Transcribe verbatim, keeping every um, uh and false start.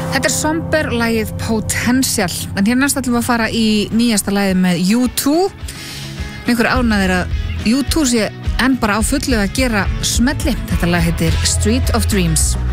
Þetta er Somber, lagið Potential. En hér næst ætlum við að fara í nýjasta lagið með U two. Einhver ánægðir að U two sé enn bara á fullu að gera smelli. Þetta lag heitir Street of Dreams.